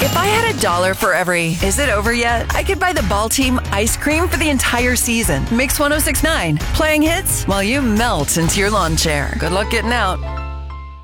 If I had $1 for every, is it over yet? I could buy the Ball Team ice cream for the entire season. Mix 1069, playing hits while you melt into your lawn chair. Good luck getting out.